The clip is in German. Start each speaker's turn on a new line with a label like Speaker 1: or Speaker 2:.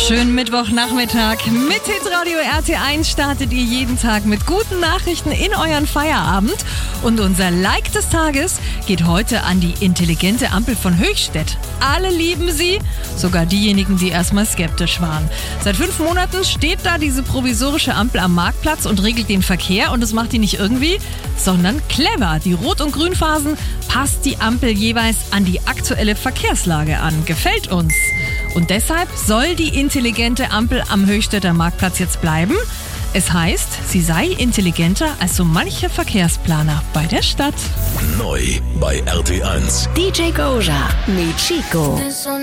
Speaker 1: Schönen Mittwochnachmittag. Mit Hitradio RT1 startet ihr jeden Tag mit guten Nachrichten in euren Feierabend. Und unser Like des Tages geht heute an die intelligente Ampel von Höchstädt. Alle lieben sie, sogar diejenigen, die erstmal skeptisch waren. Seit 5 Monaten steht da diese provisorische Ampel am Marktplatz und regelt den Verkehr. Und das macht die nicht irgendwie, sondern clever. Die Rot- und Grünphasen passt die Ampel jeweils an die aktuelle Verkehrslage an. Gefällt uns. Und deshalb soll die intelligente Ampel am Höchstädter Marktplatz jetzt bleiben. Es heißt, sie sei intelligenter als so mancher Verkehrsplaner bei der Stadt.
Speaker 2: Neu bei RT1.
Speaker 3: DJ Goja mit Chico.